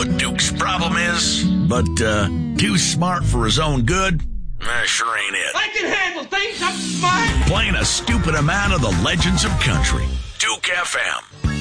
what Duke's problem is, but too smart for his own good? Sure ain't it. I can handle things. I'm smart. Playing a stupid amount of the legends of country. Duke FM.